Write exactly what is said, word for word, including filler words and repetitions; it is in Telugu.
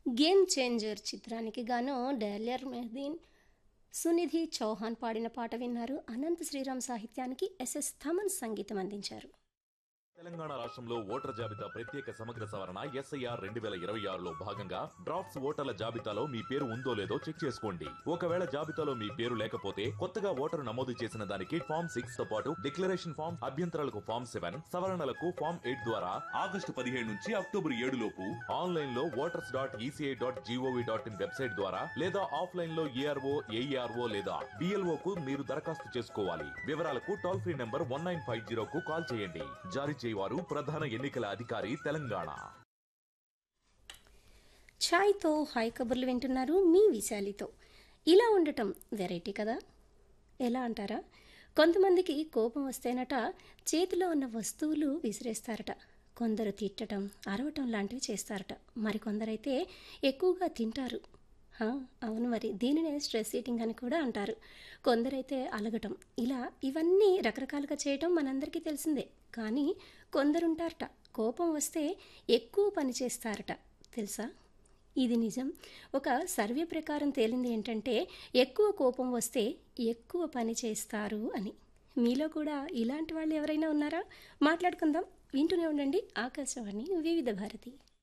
గేమ్ చేంజర్ చిత్రానికి గాను డేలియర్ మెహదీన్, సునిధి చౌహాన్ పాడిన పాట విన్నారు. అనంత్ శ్రీరామ్ సాహిత్యానికి ఎస్ఎస్ థమన్ సంగీతం అందించారు. తెలంగాణ రాష్ట్రంలో ఓటర్ జాబితా ప్రత్యేక సమగ్ర సవరణ ఎస్ఐఆర్ రెండు వేల ఇరవై ఆరులో భాగంగా డ్రాఫ్ట్స్ ఓటర్ల జాబితాలో మీ పేరు ఉందో లేదో చెక్ చేసుకోండి. ఒకవేళ జాబితాలో మీ పేరు లేకపోతే కొత్తగా ఓటరు నమోదు చేసిన దానికి ఫామ్ సిక్స్ తో పాటు డిక్లరేషన్ ఫామ్, అభ్యంతరాలకు ఫామ్ సెవెన్, సవరణలకు ఫామ్ ఎయిట్ ద్వారా ఆగస్టు పదిహేడు నుంచి అక్టోబర్ ఏడు లోపు ఆన్లైన్ లో voters dot ECI dot GOV dot in website ద్వారా లేదా ఆఫ్లైన్ లో ఏఆర్ఓ ఏఈఆర్ఓ లేదా బిఎల్ఓ కు మీరు దరఖాస్తు చేసుకోవాలి. వివరాలకు toll free number one nine five zero కు కాల్ చేయండి. జారీ వారు ప్రధాన ఎన్నికల అధికారి తెలంగాణ. ఛాయ్తో హాయ్ కబుర్లు వింటున్నారు మీ విశాలితో. ఇలా ఉండటం వెరైటీ కదా. ఎలా అంటారా? కొంతమందికి కోపం వస్తేనట చేతిలో ఉన్న వస్తువులు విసిరేస్తారట. కొందరు తిట్టడం, అరవటం లాంటివి చేస్తారట. మరికొందరైతే ఎక్కువగా తింటారు. అవును, మరి దీనినే స్ట్రెస్ ఈటింగ్ అని కూడా అంటారు. కొందరైతే అలగటం, ఇలా ఇవన్నీ రకరకాలుగా చేయటం మనందరికీ తెలిసిందే. కానీ కొందరుంటారట కోపం వస్తే ఎక్కువ పని చేస్తారట. తెలుసా? ఇది నిజం. ఒక సర్వే ప్రకారం తేలింది ఏంటంటే ఎక్కువ కోపం వస్తే ఎక్కువ పని చేస్తారు అని. మీలో కూడా ఇలాంటి వాళ్ళు ఎవరైనా ఉన్నారా? మాట్లాడుకుందాం. వింటూనే ఉండండి ఆకాశవాణి వివిధ భారతి.